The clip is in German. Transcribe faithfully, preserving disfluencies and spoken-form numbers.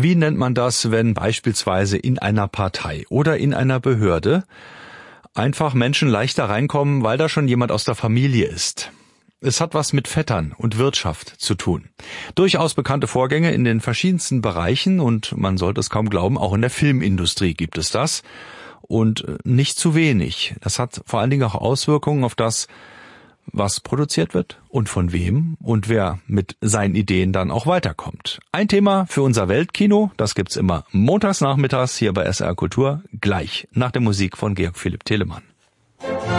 Wie nennt man das, wenn beispielsweise in einer Partei oder in einer Behörde einfach Menschen leichter reinkommen, weil da schon jemand aus der Familie ist? Es hat was mit Vettern und Wirtschaft zu tun. Durchaus bekannte Vorgänge in den verschiedensten Bereichen und man sollte es kaum glauben, auch in der Filmindustrie gibt es das. Und nicht zu wenig. Das hat vor allen Dingen auch Auswirkungen auf das, was produziert wird und von wem und wer mit seinen Ideen dann auch weiterkommt. Ein Thema für unser Weltkino, das gibt's immer montags nachmittags hier bei S R Kultur, gleich nach der Musik von Georg Philipp Telemann.